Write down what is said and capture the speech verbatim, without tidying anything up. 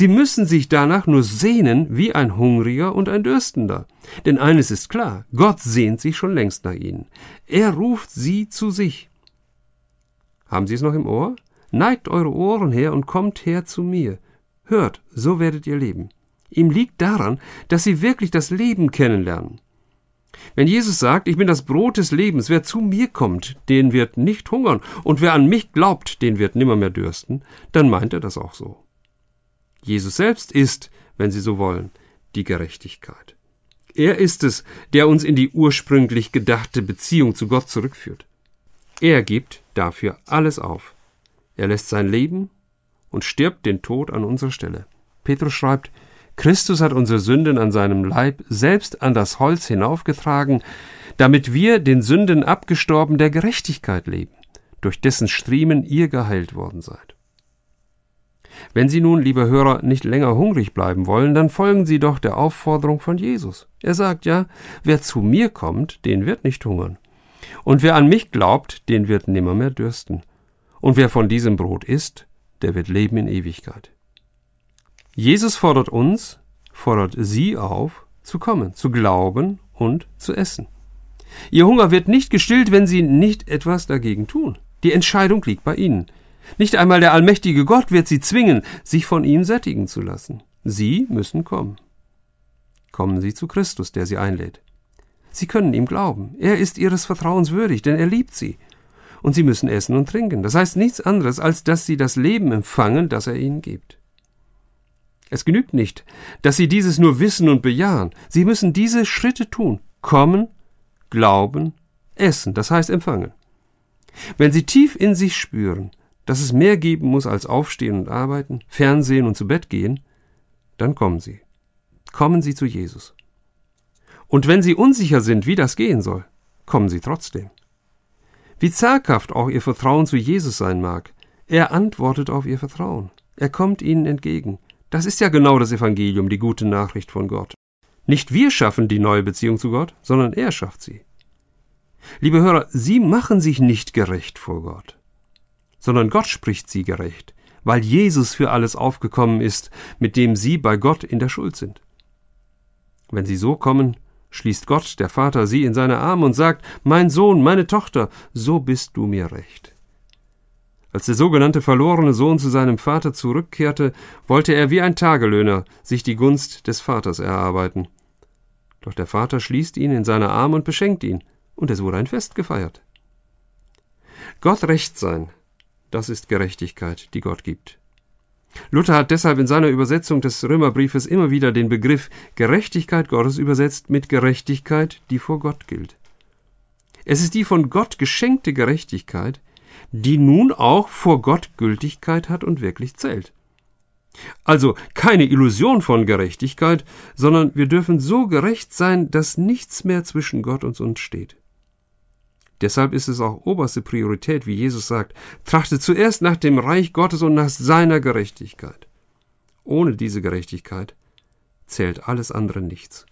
Sie müssen sich danach nur sehnen wie ein Hungriger und ein Dürstender. Denn eines ist klar, Gott sehnt sich schon längst nach ihnen. Er ruft sie zu sich. Haben Sie es noch im Ohr? Neigt eure Ohren her und kommt her zu mir. Hört, so werdet ihr leben. Ihm liegt daran, dass sie wirklich das Leben kennenlernen. Wenn Jesus sagt, ich bin das Brot des Lebens, wer zu mir kommt, den wird nicht hungern, und wer an mich glaubt, den wird nimmermehr dürsten, dann meint er das auch so. Jesus selbst ist, wenn Sie so wollen, die Gerechtigkeit. Er ist es, der uns in die ursprünglich gedachte Beziehung zu Gott zurückführt. Er gibt dafür alles auf. Er lässt sein Leben und stirbt den Tod an unserer Stelle. Petrus schreibt, Christus hat unsere Sünden an seinem Leib selbst an das Holz hinaufgetragen, damit wir den Sünden abgestorben der Gerechtigkeit leben, durch dessen Striemen ihr geheilt worden seid. Wenn Sie nun, liebe Hörer, nicht länger hungrig bleiben wollen, dann folgen Sie doch der Aufforderung von Jesus. Er sagt ja, wer zu mir kommt, den wird nicht hungern. Und wer an mich glaubt, den wird nimmermehr dürsten. Und wer von diesem Brot isst, der wird leben in Ewigkeit. Jesus fordert uns, fordert Sie auf, zu kommen, zu glauben und zu essen. Ihr Hunger wird nicht gestillt, wenn Sie nicht etwas dagegen tun. Die Entscheidung liegt bei Ihnen. Nicht einmal der allmächtige Gott wird Sie zwingen, sich von ihm sättigen zu lassen. Sie müssen kommen. Kommen Sie zu Christus, der Sie einlädt. Sie können ihm glauben. Er ist Ihres Vertrauens würdig, denn er liebt Sie. Und Sie müssen essen und trinken. Das heißt nichts anderes, als dass Sie das Leben empfangen, das er Ihnen gibt. Es genügt nicht, dass Sie dieses nur wissen und bejahen. Sie müssen diese Schritte tun. Kommen, glauben, essen, das heißt empfangen. Wenn Sie tief in sich spüren, dass es mehr geben muss als aufstehen und arbeiten, Fernsehen und zu Bett gehen, dann kommen Sie. Kommen Sie zu Jesus. Und wenn Sie unsicher sind, wie das gehen soll, kommen Sie trotzdem. Wie zaghaft auch Ihr Vertrauen zu Jesus sein mag, er antwortet auf Ihr Vertrauen. Er kommt Ihnen entgegen. Das ist ja genau das Evangelium, die gute Nachricht von Gott. Nicht wir schaffen die neue Beziehung zu Gott, sondern er schafft sie. Liebe Hörer, Sie machen sich nicht gerecht vor Gott, sondern Gott spricht Sie gerecht, weil Jesus für alles aufgekommen ist, mit dem Sie bei Gott in der Schuld sind. Wenn Sie so kommen, schließt Gott, der Vater, Sie in seine Arme und sagt, mein Sohn, meine Tochter, so bist du mir recht. Als der sogenannte verlorene Sohn zu seinem Vater zurückkehrte, wollte er wie ein Tagelöhner sich die Gunst des Vaters erarbeiten. Doch der Vater schließt ihn in seine Arme und beschenkt ihn, und es wurde ein Fest gefeiert. Gott recht sein, das ist Gerechtigkeit, die Gott gibt. Luther hat deshalb in seiner Übersetzung des Römerbriefes immer wieder den Begriff Gerechtigkeit Gottes übersetzt mit Gerechtigkeit, die vor Gott gilt. Es ist die von Gott geschenkte Gerechtigkeit, die nun auch vor Gott Gültigkeit hat und wirklich zählt. Also keine Illusion von Gerechtigkeit, sondern wir dürfen so gerecht sein, dass nichts mehr zwischen Gott und uns steht. Deshalb ist es auch oberste Priorität, wie Jesus sagt, trachtet zuerst nach dem Reich Gottes und nach seiner Gerechtigkeit. Ohne diese Gerechtigkeit zählt alles andere nichts.